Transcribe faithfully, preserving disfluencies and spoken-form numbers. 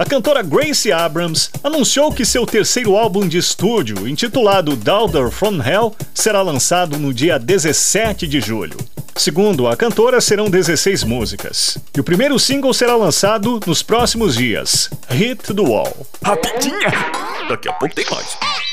A cantora Gracie Abrams anunciou que seu terceiro álbum de estúdio, intitulado Daughter from Hell, será lançado no dia dezessete de julho. Segundo a cantora, serão dezesseis músicas. E o primeiro single será lançado nos próximos dias, Hit the Wall. Rapidinha! Daqui a pouco tem mais.